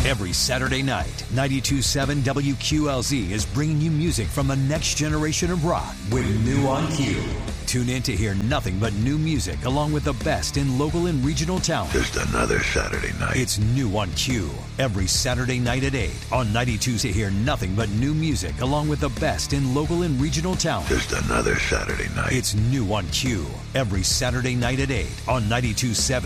Every Saturday night, 92.7 WQLZ is bringing you music from the next generation of rock with New on Q. Tune in to hear nothing but new music along with the best in local and regional talent. Just another Saturday night. It's New on Q. Every Saturday night at 8 on 92 to hear nothing but new music along with the best in local and regional talent. Just another Saturday night. It's New on Q. Every Saturday night at 8 on 92.7